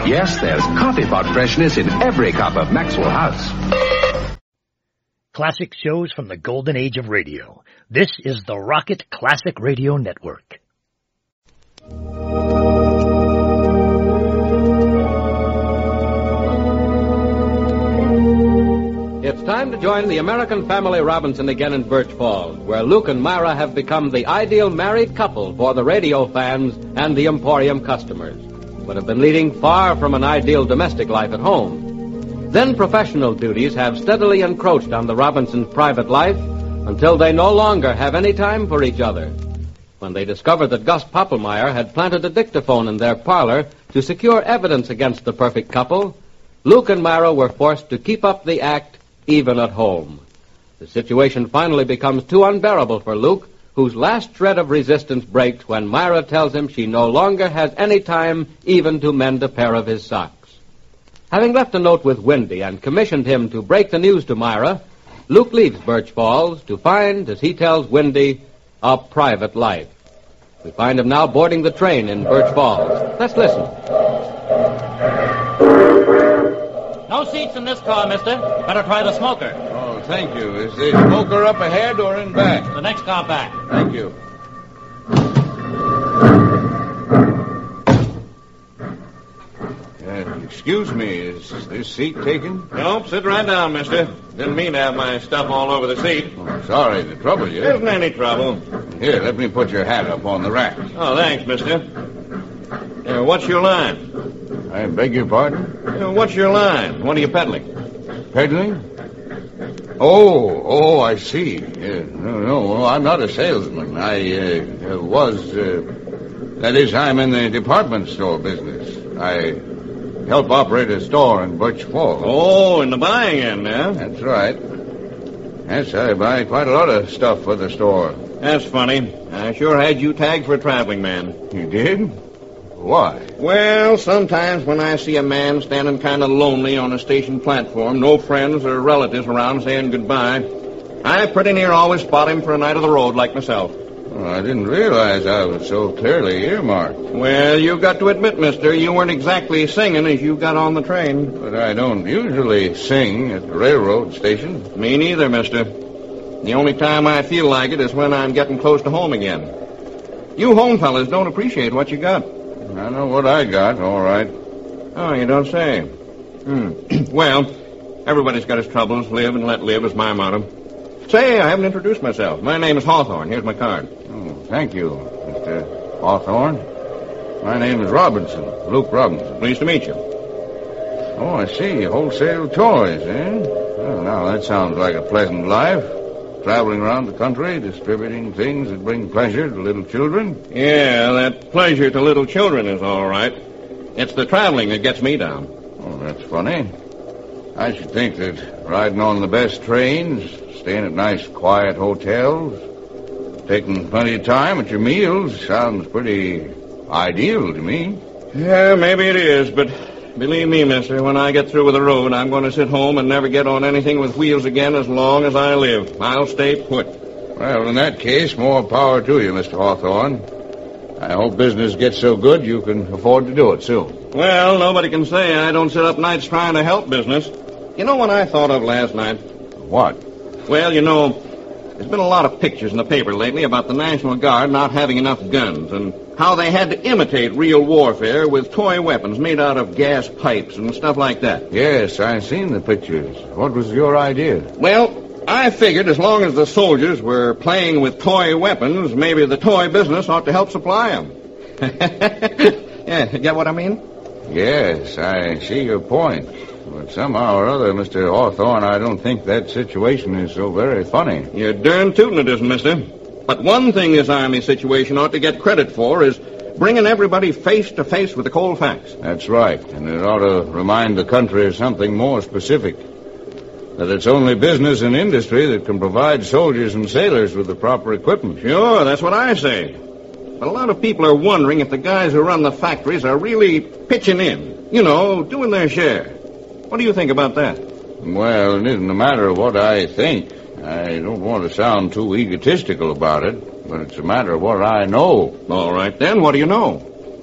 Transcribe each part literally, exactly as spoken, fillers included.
Yes, there's coffee pot freshness in every cup of Maxwell House. Classic shows from the golden age of radio. This is the Rocket Classic Radio Network. It's time to join the American family Robinson again in Birch Falls, where Luke and Myra have become the ideal married couple for the radio fans and the Emporium customers, but have been leading far from an ideal domestic life at home. Then professional duties have steadily encroached on the Robinsons' private life until they no longer have any time for each other. When they discovered that Gus Poppelmeyer had planted a dictaphone in their parlor to secure evidence against the perfect couple, Luke and Myra were forced to keep up the act even at home. The situation finally becomes too unbearable for Luke, whose last shred of resistance breaks when Myra tells him she no longer has any time even to mend a pair of his socks. Having left a note with Wendy and commissioned him to break the news to Myra, Luke leaves Birch Falls to find, as he tells Wendy, a private life. We find him now boarding the train in Birch Falls. Let's listen. No seats in this car, mister. Better try the smoker. Oh, thank you. Is the smoker up ahead or in back? The next car back. Thank you. Uh, excuse me, is this seat taken? Nope, sit right down, mister. Didn't mean to have my stuff all over the seat. Oh, sorry to trouble you. Isn't any trouble. Here, let me put your hat up on the rack. Oh, thanks, mister. Uh, what's your line? I beg your pardon? Uh, what's your line? What are you peddling? Peddling? Oh, oh, I see. Uh, no, no, I'm not a salesman. I uh, was, uh, that is, I'm in the department store business. I help operate a store in Birch Falls. Oh, in the buying end, huh? That's right. Yes, I buy quite a lot of stuff for the store. That's funny. I sure had you tagged for a traveling man. You did? Why? Well, sometimes when I see a man standing kind of lonely on a station platform, no friends or relatives around saying goodbye, I pretty near always spot him for a night of the road like myself. Well, I didn't realize I was so clearly earmarked. Well, you got to admit, mister, you weren't exactly singing as you got on the train. But I don't usually sing at the railroad station. Me neither, mister. The only time I feel like it is when I'm getting close to home again. You home fellas don't appreciate what you got. I know what I got, all right. Oh, you don't say. Hmm. Well, everybody's got his troubles. Live and let live is my motto. Say, I haven't introduced myself. My name is Hawthorne. Here's my card. Oh, thank you, Mister Hawthorne. My name is Robinson, Luke Robinson. Pleased to meet you. Oh, I see. Wholesale toys, eh? Well, now, that sounds like a pleasant life. Traveling around the country, distributing things that bring pleasure to little children. Yeah, that pleasure to little children is all right. It's the traveling that gets me down. Oh, that's funny. I should think that riding on the best trains, staying at nice, quiet hotels, taking plenty of time at your meals sounds pretty ideal to me. Yeah, maybe it is, but believe me, mister, when I get through with the road, I'm going to sit home and never get on anything with wheels again as long as I live. I'll stay put. Well, in that case, more power to you, Mister Hawthorne. I hope business gets so good you can afford to do it soon. Well, nobody can say I don't sit up nights trying to help business. You know what I thought of last night? What? Well, you know, there's been a lot of pictures in the paper lately about the National Guard not having enough guns and how they had to imitate real warfare with toy weapons made out of gas pipes and stuff like that. Yes, I've seen the pictures. What was your idea? Well, I figured as long as the soldiers were playing with toy weapons, maybe the toy business ought to help supply them. Yeah, get what I mean? Yes, I see your point. But somehow or other, Mister Hawthorne, I don't think that situation is so very funny. You're darn tootin' it isn't, mister. But one thing this Army situation ought to get credit for is bringing everybody face to face with the cold facts. That's right, and it ought to remind the country of something more specific. That it's only business and industry that can provide soldiers and sailors with the proper equipment. Sure, that's what I say. But a lot of people are wondering if the guys who run the factories are really pitching in. You know, doing their share. What do you think about that? Well, it isn't a matter of what I think. I don't want to sound too egotistical about it, but it's a matter of what I know. All right, then. What do you know?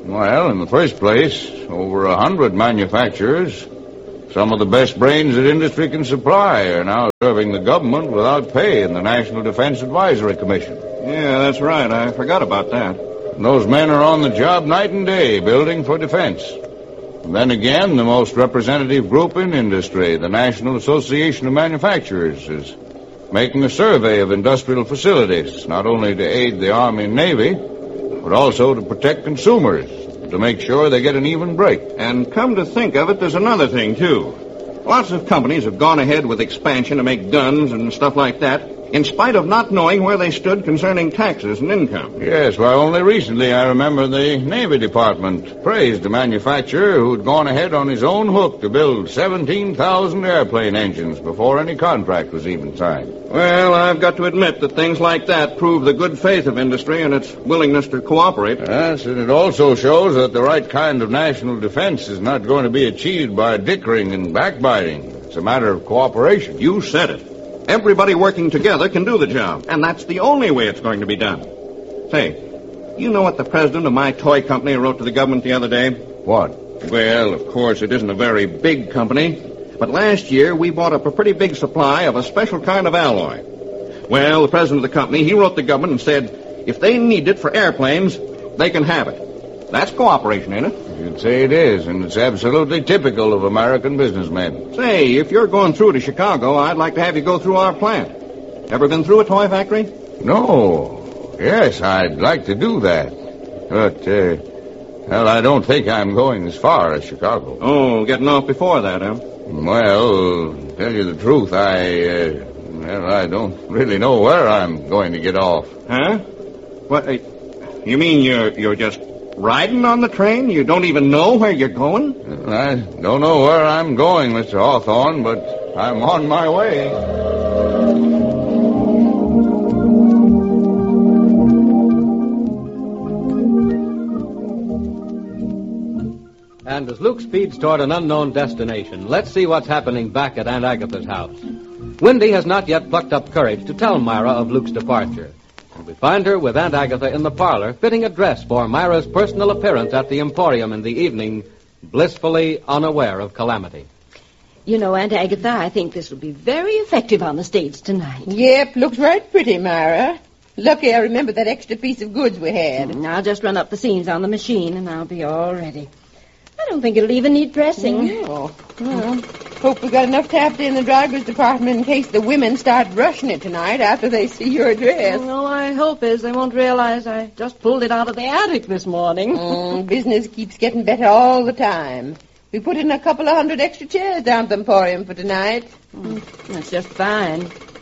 Well, in the first place, over a hundred manufacturers, some of the best brains that industry can supply, are now serving the government without pay in the National Defense Advisory Commission. Yeah, that's right. I forgot about that. And those men are on the job night and day, building for defense. And then again, the most representative group in industry, the National Association of Manufacturers, is making a survey of industrial facilities, not only to aid the Army and Navy, but also to protect consumers, to make sure they get an even break. And come to think of it, there's another thing, too. Lots of companies have gone ahead with expansion to make guns and stuff like that, in spite of not knowing where they stood concerning taxes and income. Yes, well, only recently I remember the Navy Department praised a manufacturer who'd gone ahead on his own hook to build seventeen thousand airplane engines before any contract was even signed. Well, I've got to admit that things like that prove the good faith of industry and its willingness to cooperate. Yes, and it also shows that the right kind of national defense is not going to be achieved by dickering and backbiting. It's a matter of cooperation. You said it. Everybody working together can do the job, and that's the only way it's going to be done. Say, you know what the president of my toy company wrote to the government the other day? What? Well, of course, it isn't a very big company, but last year we bought up a pretty big supply of a special kind of alloy. Well, the president of the company, he wrote the government and said, if they need it for airplanes, they can have it. That's cooperation, ain't it? You'd say it is, and it's absolutely typical of American businessmen. Say, if you're going through to Chicago, I'd like to have you go through our plant. Ever been through a toy factory? No. Yes, I'd like to do that. But, uh, well, I don't think I'm going as far as Chicago. Oh, getting off before that, huh? Well, to tell you the truth, I, uh, well, I don't really know where I'm going to get off. Huh? What, uh, you mean you're, you're just riding on the train? You don't even know where you're going? I don't know where I'm going, Mister Hawthorne, but I'm on my way. And as Luke speeds toward an unknown destination, let's see what's happening back at Aunt Agatha's house. Wendy has not yet plucked up courage to tell Myra of Luke's departure. And we find her with Aunt Agatha in the parlor, fitting a dress for Myra's personal appearance at the Emporium in the evening, blissfully unaware of calamity. You know, Aunt Agatha, I think this will be very effective on the stage tonight. Yep, looks right pretty, Myra. Lucky I remember that extra piece of goods we had. Mm, I'll just run up the seams on the machine, and I'll be all ready. I don't think it'll even need pressing. No. Well, hope we got enough tapped in the drivers department in case the women start rushing it tonight after they see your dress. All I hope is they won't realize I just pulled it out of the attic this morning. Mm, business keeps getting better all the time. We put in a couple of hundred extra chairs down at the Emporium for tonight. Mm, that's just fine.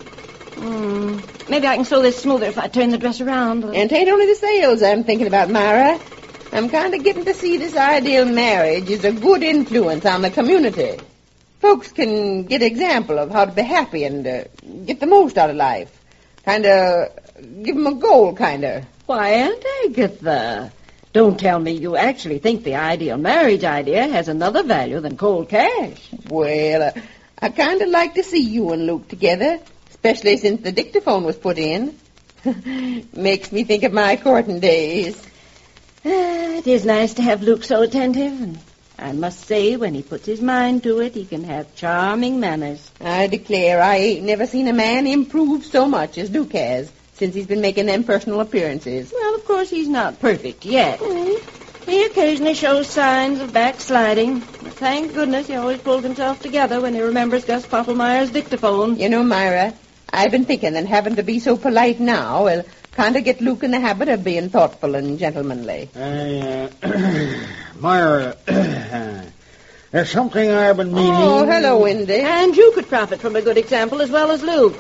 Mm, maybe I can sew this smoother if I turn the dress around. And it ain't only the sales I'm thinking about, Myra. I'm kind of getting to see this ideal marriage is a good influence on the community. Folks can get example of how to be happy and uh, get the most out of life. Kind of give them a goal, kind of. Why, Aunt Agatha, don't tell me you actually think the ideal marriage idea has another value than cold cash. Well, uh, I kind of like to see you and Luke together, especially since the dictaphone was put in. Makes me think of my courting days. Ah, it is nice to have Luke so attentive, and I must say, when he puts his mind to it, he can have charming manners. I declare I ain't never seen a man improve so much as Luke has since he's been making them personal appearances. Well, of course, he's not perfect yet. Mm. He occasionally shows signs of backsliding. But thank goodness he always pulls himself together when he remembers Gus Poppelmeyer's dictaphone. You know, Myra, I've been thinking that having to be so polite now will kind of get Luke in the habit of being thoughtful and gentlemanly. I, uh, Myra, there's something I've been meaning... Oh, hello, Wendy. And you could profit from a good example as well as Luke.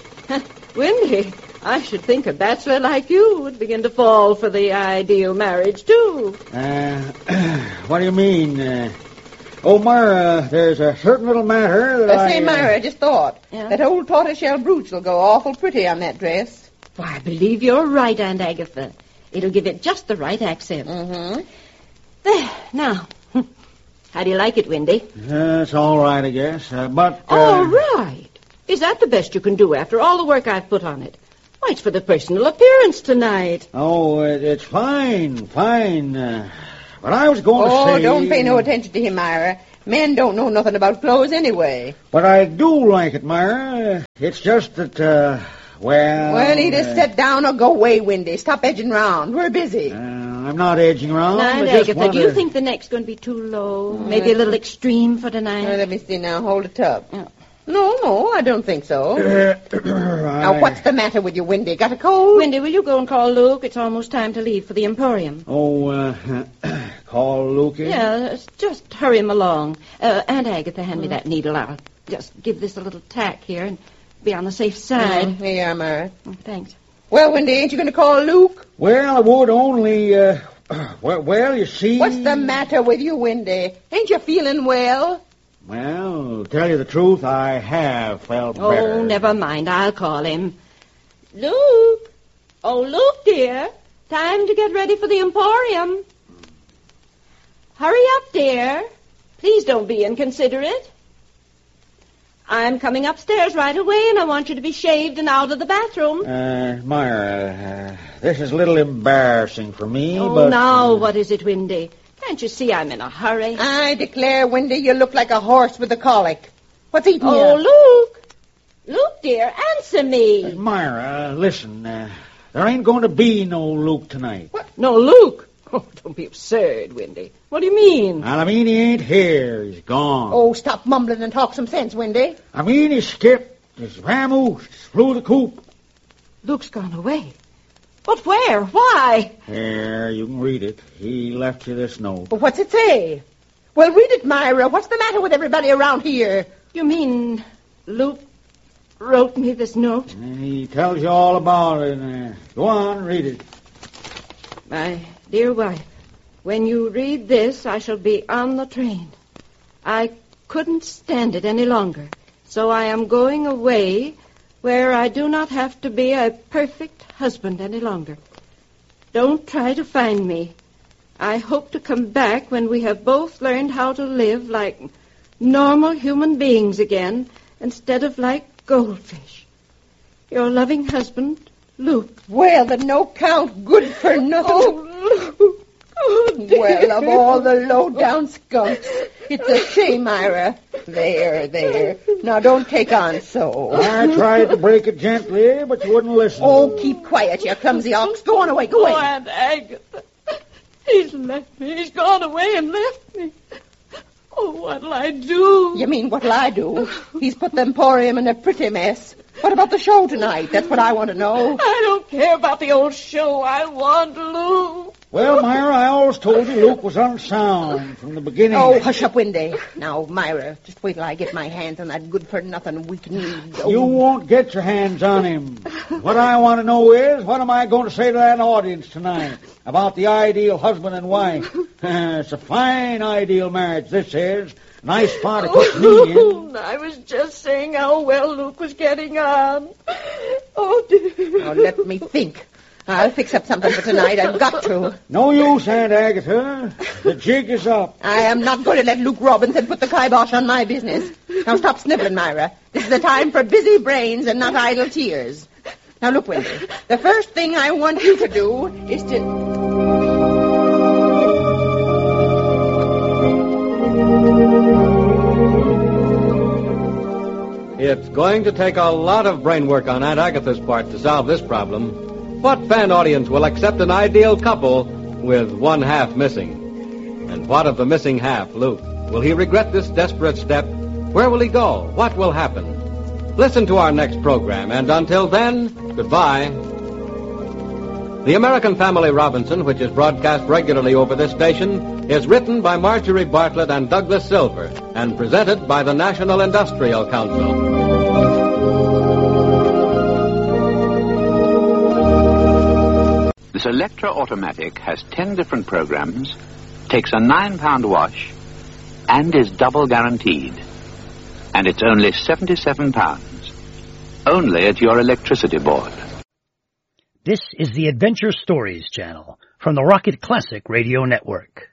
Wendy, I should think a bachelor like you would begin to fall for the ideal marriage, too. Uh, what do you mean? Uh, oh, Myra, there's a certain little matter that uh, I... Say, Myra, I just thought. Yeah? That old tortoiseshell brooch will go awful pretty on that dress. Why, I believe you're right, Aunt Agatha. It'll give it just the right accent. Mm-hmm. There, now. How do you like it, Wendy? Uh, it's all right, I guess. Uh, but... Uh... All right. Is that the best you can do after all the work I've put on it? Why, it's for the personal appearance tonight. Oh, it, it's fine, fine. Uh, but I was going oh, to say... Oh, don't pay no attention to him, Myra. Men don't know nothing about clothes anyway. But I do like it, Myra. It's just that, uh, well... Well, either uh, sit down or go away, Windy. Stop edging round. We're busy. Uh, I'm not edging around. Now, I just Agatha, want do you to... think the neck's going to be too low? Maybe a little extreme for tonight? Well, let me see now. Hold it up. Oh. No, no, I don't think so. I... Now, what's the matter with you, Windy? Got a cold? Windy, will you go and call Luke? It's almost time to leave for the Emporium. Oh, uh, call Luke in? Yeah, just hurry him along. Uh, Aunt Agatha, hand me that needle. I'll just give this a little tack here and be on the safe side. Mm, here you are, Myra. Oh, thanks. Well, Windy, ain't you going to call Luke? Well, I would only, uh, well, well, you see... What's the matter with you, Windy? Ain't you feeling well? Well, to tell you the truth, I have felt Oh, better. never mind. I'll call him. Luke! Oh, Luke, dear. Time to get ready for the Emporium. Hurry up, dear. Please don't be inconsiderate. I'm coming upstairs right away, and I want you to be shaved and out of the bathroom. Uh, Myra, uh, this is a little embarrassing for me, oh, but... now, uh, what is it, Windy? Can't you see I'm in a hurry? I declare, Windy, you look like a horse with a colic. What's eating you? Oh, Luke! Luke, dear, answer me. Uh, Myra, listen, uh, there ain't going to be no Luke tonight. What? No, Luke? Oh, don't be absurd, Windy. What do you mean? Well, I mean, he ain't here. He's gone. Oh, stop mumbling and talk some sense, Windy. I mean, he's skipped. He's vamoosed. He's flew the coop. Luke's gone away. But where? Why? Here, you can read it. He left you this note. But what's it say? Well, read it, Myra. What's the matter with everybody around here? You mean Luke wrote me this note? And he tells you all about it. Uh, go on, read it. My dear wife, when you read this, I shall be on the train. I couldn't stand it any longer, so I am going away where I do not have to be a perfect husband any longer. Don't try to find me. I hope to come back when we have both learned how to live like normal human beings again, instead of like goldfish. Your loving husband, Luke. Well, the no-count good for nothing. Oh, Luke. Oh, dear. Well, of all the low-down skunks, it's a shame, Myra. There, there. Now, don't take on so. I tried to break it gently, but you wouldn't listen. Oh, keep quiet, you clumsy ox. Go on away, go away. Oh, Aunt Agatha. He's left me. He's gone away and left me. Oh, what'll I do? You mean what'll I do? He's put the Emporium in a pretty mess. What about the show tonight? That's what I want to know. I don't care about the old show. I want Luke. Well, Myra, I always told you Luke was unsound from the beginning. Oh, hush up, Windy. Now, Myra, just wait till I get my hands on that good-for-nothing weak-kneed... Oh. You won't get your hands on him. What I want to know is, what am I going to say to that audience tonight about the ideal husband and wife? It's a fine ideal marriage, this is. Nice spot to put me in. I was just saying how well Luke was getting on. Oh, dear. Now, let me think. I'll fix up something for tonight. I've got to. No use, Aunt Agatha. The jig is up. I am not going to let Luke Robinson put the kibosh on my business. Now, stop sniveling, Myra. This is a time for busy brains and not idle tears. Now, look, Wendy. The first thing I want you to do is to... It's going to take a lot of brain work on Aunt Agatha's part to solve this problem. What fan audience will accept an ideal couple with one half missing? And what of the missing half, Luke? Will he regret this desperate step? Where will he go? What will happen? Listen to our next program, and until then, goodbye. The American Family Robinson, which is broadcast regularly over this station, is written by Marjorie Bartlett and Douglas Silver, and presented by the National Industrial Council. This Electra Automatic has ten different programs, takes a nine-pound wash, and is double guaranteed. And it's only seventy-seven pounds. Only at your electricity board. This is the Adventure Stories channel from the Rocket Classic Radio Network.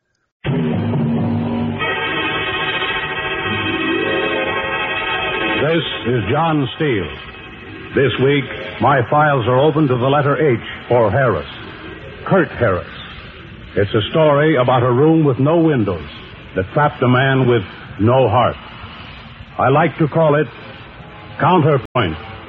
This is John Steele. This week, my files are open to the letter H for Harris. Kurt Harris. It's a story about a room with no windows that trapped a man with no heart. I like to call it Counterpoint.